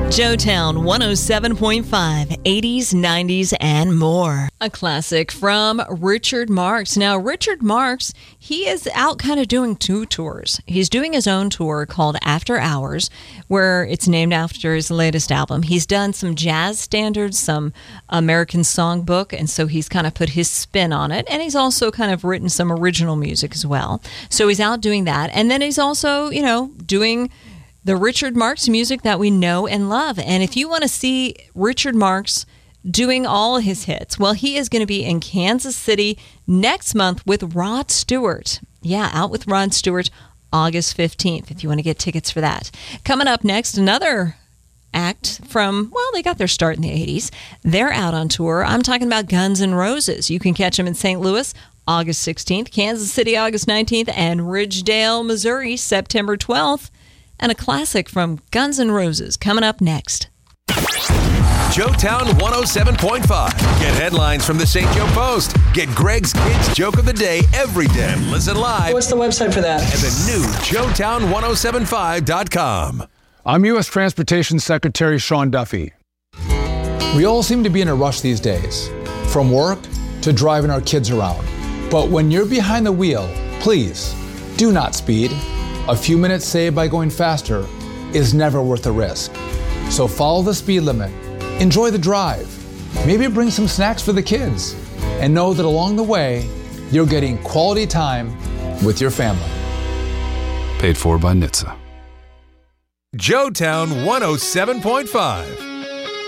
Joetown 107.5, 80s, 90s, and more. A classic from Richard Marx. Now, Richard Marx, he is out kind of doing two tours. He's doing his own tour called After Hours, where it's named after his latest album. He's done some jazz standards, some American songbook, and so he's kind of put his spin on it. And he's also kind of written some original music as well. So he's out doing that. And then he's also, doing the Richard Marx music that we know and love. And if you want to see Richard Marx doing all his hits, well, he is going to be in Kansas City next month with Rod Stewart. Yeah, out with Rod Stewart August 15th, if you want to get tickets for that. Coming up next, another act from, they got their start in the 80s. They're out on tour. I'm talking about Guns N' Roses. You can catch them in St. Louis August 16th, Kansas City August 19th, and Ridgedale, Missouri, September 12th. And a classic from Guns N' Roses coming up next. Joetown 107.5. Get headlines from the St. Joe Post. Get Greg's Kids Joke of the Day every day. And listen live. What's the website for that? At the new Joetown1075.com. I'm U.S. Transportation Secretary Sean Duffy. We all seem to be in a rush these days, from work to driving our kids around. But when you're behind the wheel, please do not speed. A few minutes saved by going faster is never worth the risk. So follow the speed limit, enjoy the drive, maybe bring some snacks for the kids, and know that along the way, you're getting quality time with your family. Paid for by NHTSA. Joetown 107.5.